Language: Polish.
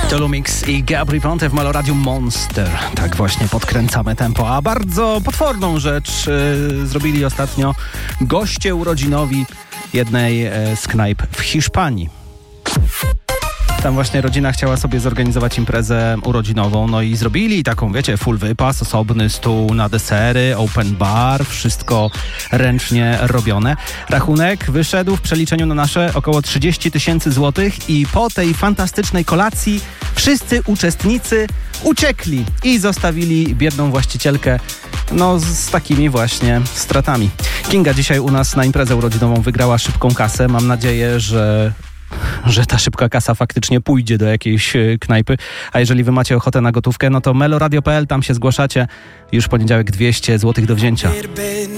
Tulumix i Gabry Ponte w Meloradium Monster. Tak właśnie podkręcamy tempo. A bardzo potworną rzecz zrobili ostatnio goście urodzinowi jednej z knajp w Hiszpanii. Tam właśnie rodzina chciała sobie zorganizować imprezę urodzinową, no i zrobili taką, wiecie, full wypas, osobny stół na desery, open bar, wszystko ręcznie robione. Rachunek wyszedł w przeliczeniu na nasze około 30 000 złotych i po tej fantastycznej kolacji wszyscy uczestnicy uciekli i zostawili biedną właścicielkę z takimi właśnie stratami. Kinga dzisiaj u nas na imprezę urodzinową wygrała szybką kasę. Mam nadzieję, że ta szybka kasa faktycznie pójdzie do jakiejś knajpy. A jeżeli wy macie ochotę na gotówkę, no to meloradio.pl, tam się zgłaszacie. Już w poniedziałek 200 zł do wzięcia.